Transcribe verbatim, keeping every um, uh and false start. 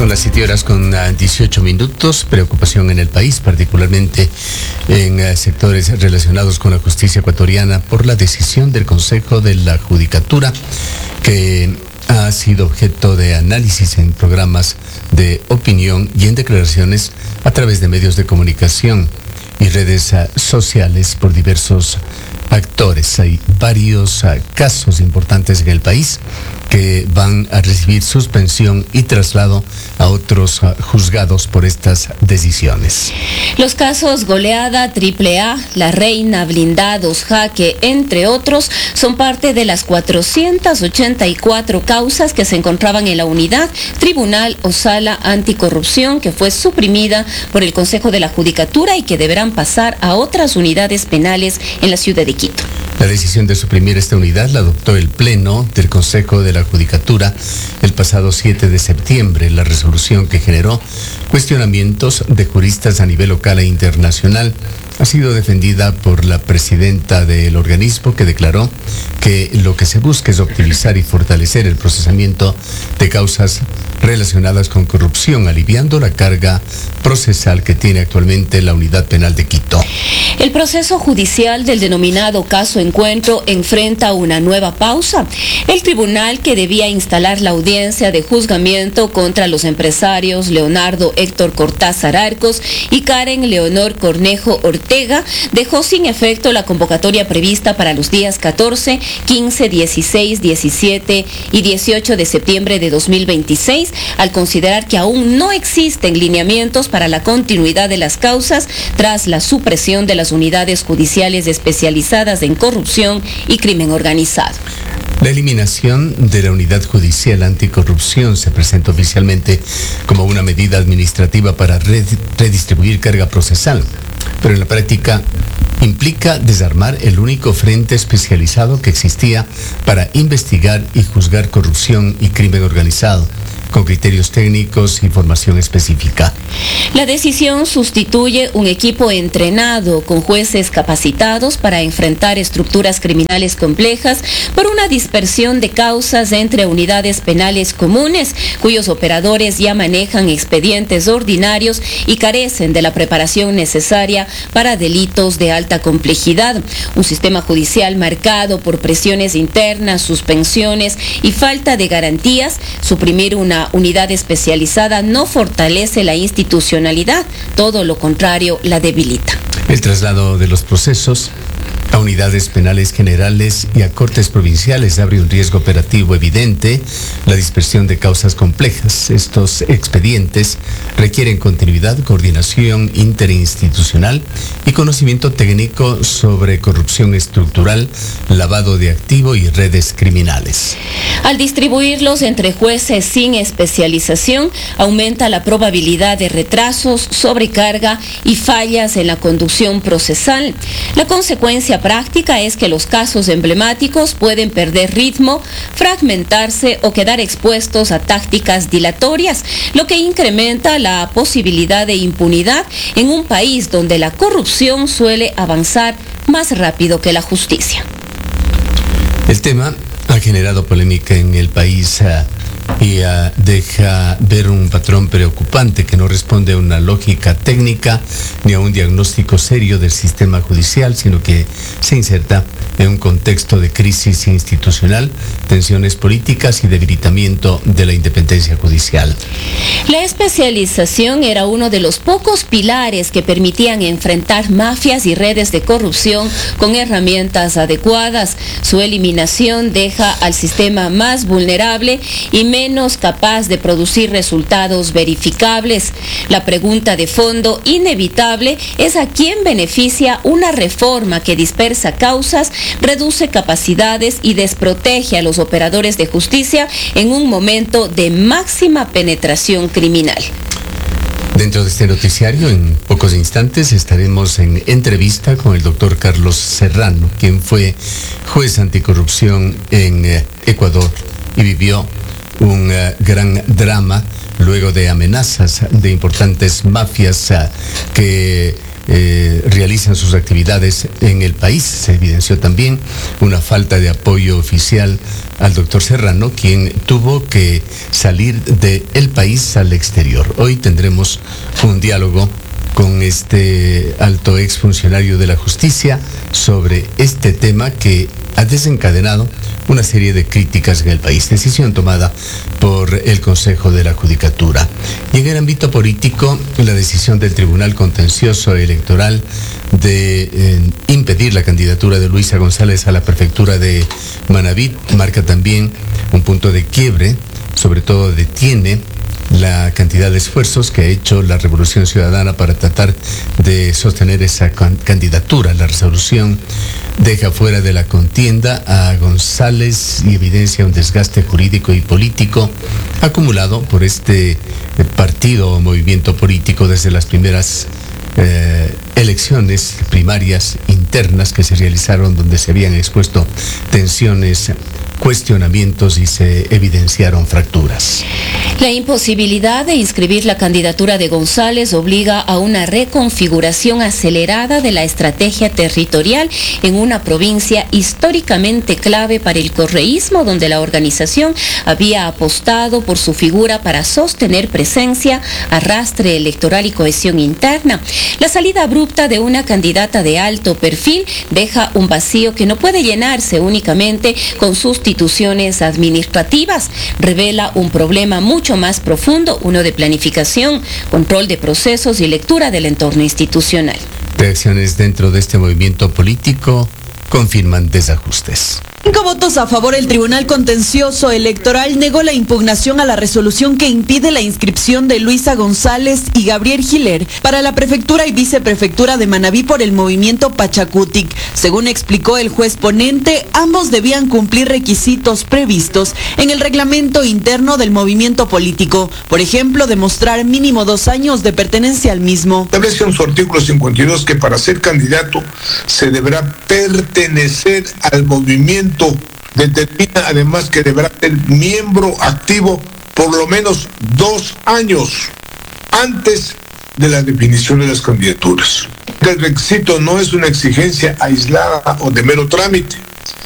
Son las siete horas con dieciocho minutos. Preocupación en el país, particularmente en uh, sectores relacionados con la justicia ecuatoriana por la decisión del Consejo de la Judicatura, que ha sido objeto de análisis en programas de opinión y en declaraciones a través de medios de comunicación y redes uh, sociales por diversos actores. Hay varios uh, casos importantes en el país que van a recibir suspensión y traslado a otros uh, juzgados por estas decisiones. Los casos Goleada, Triple A, La Reina, Blindados, Jaque, entre otros, son parte de las cuatrocientas ochenta y cuatro causas que se encontraban en la unidad, tribunal o sala anticorrupción, que fue suprimida por el Consejo de la Judicatura y que deberán pasar a otras unidades penales en la ciudad de Quito. La decisión de suprimir esta unidad la adoptó el Pleno del Consejo de la Judicatura el pasado siete de septiembre, la resolución que generó cuestionamientos de juristas a nivel local e internacional. Ha sido defendida por la presidenta del organismo, que declaró que lo que se busca es optimizar y fortalecer el procesamiento de causas relacionadas con corrupción, aliviando la carga procesal que tiene actualmente la Unidad Penal de Quito. El proceso judicial del denominado caso Encuentro enfrenta una nueva pausa. El tribunal que debía instalar la audiencia de juzgamiento contra los empresarios Leonardo Héctor Cortázar Arcos y Karen Leonor Cornejo Ortega dejó sin efecto la convocatoria prevista para los días catorce, quince, dieciséis, diecisiete y dieciocho de septiembre de dos mil veintiséis, al considerar que aún no existen lineamientos para la continuidad de las causas tras la supresión de las unidades judiciales especializadas en corrupción y crimen organizado. La eliminación de la Unidad Judicial Anticorrupción se presenta oficialmente como una medida administrativa para redistribuir carga procesal, pero en la práctica implica desarmar el único frente especializado que existía para investigar y juzgar corrupción y crimen organizado, con criterios técnicos y formación específica. La decisión sustituye un equipo entrenado con jueces capacitados para enfrentar estructuras criminales complejas por una dispersión de causas entre unidades penales comunes, cuyos operadores ya manejan expedientes ordinarios y carecen de la preparación necesaria para delitos de alta complejidad. Un sistema judicial marcado por presiones internas, suspensiones y falta de garantías. Suprimir una unidad especializada no fortalece la institucionalidad, todo lo contrario, la debilita. El traslado de los procesos a unidades penales generales y a cortes provinciales abre un riesgo operativo evidente, la dispersión de causas complejas. Estos expedientes requieren continuidad, coordinación interinstitucional y conocimiento técnico sobre corrupción estructural, lavado de activo y redes criminales. Al distribuirlos entre jueces sin especialización, aumenta la probabilidad de retrasos, sobrecarga y fallas en la conducción procesal. La consecuencia práctica es que los casos emblemáticos pueden perder ritmo, fragmentarse o quedar expuestos a tácticas dilatorias, lo que incrementa la posibilidad de impunidad en un país donde la corrupción suele avanzar más rápido que la justicia. El tema ha generado polémica en el país uh, y uh, deja ver un patrón preocupante que no responde a una lógica técnica ni a un diagnóstico serio del sistema judicial, sino que se inserta en un contexto de crisis institucional, tensiones políticas y debilitamiento de la independencia judicial. La especialización era uno de los pocos pilares que permitían enfrentar mafias y redes de corrupción con herramientas adecuadas. Su eliminación deja al sistema más vulnerable y menos capaz de producir resultados verificables. La pregunta de fondo inevitable es a quién beneficia una reforma que dispersa causas, reduce capacidades y desprotege a los operadores de justicia en un momento de máxima penetración criminal. Dentro de este noticiario, en pocos instantes, estaremos en entrevista con el doctor Carlos Serrano, quien fue juez anticorrupción en eh, Ecuador y vivió un uh, gran drama luego de amenazas de importantes mafias uh, que eh, realizan sus actividades en el país. Se evidenció también una falta de apoyo oficial al doctor Serrano, quien tuvo que salir del país al exterior. Hoy tendremos un diálogo con este alto exfuncionario de la justicia sobre este tema que ha desencadenado una serie de críticas en el país. Decisión tomada por el Consejo de la Judicatura. Y en el ámbito político, la decisión del Tribunal Contencioso Electoral de eh, impedir la candidatura de Luisa González a la prefectura de Manabí marca también un punto de quiebre, sobre todo detiene la cantidad de esfuerzos que ha hecho la Revolución Ciudadana para tratar de sostener esa candidatura. La resolución deja fuera de la contienda a González y evidencia un desgaste jurídico y político acumulado por este partido o movimiento político desde las primeras eh, elecciones primarias internas que se realizaron, donde se habían expuesto tensiones, cuestionamientos y se evidenciaron fracturas. La imposibilidad de inscribir la candidatura de González obliga a una reconfiguración acelerada de la estrategia territorial en una provincia históricamente clave para el correísmo, donde la organización había apostado por su figura para sostener presencia, arrastre electoral y cohesión interna. La salida abrupta de una candidata de alto perfil deja un vacío que no puede llenarse únicamente con sustituciones administrativas. Revela un problema mucho más profundo, uno de planificación, control de procesos y lectura del entorno institucional. Reacciones dentro de este movimiento político confirman desajustes. Cinco votos a favor. El Tribunal Contencioso Electoral negó la impugnación a la resolución que impide la inscripción de Luisa González y Gabriel Giler para la prefectura y viceprefectura de Manabí por el movimiento Pachacutic. Según explicó el juez ponente, ambos debían cumplir requisitos previstos en el reglamento interno del movimiento político. Por ejemplo, demostrar mínimo dos años de pertenencia al mismo. Establece en su artículo cincuenta y dos que para ser candidato se deberá pertenecer al movimiento. Determina además que deberá ser miembro activo por lo menos dos años antes de la definición de las candidaturas. El requisito no es una exigencia aislada o de mero trámite.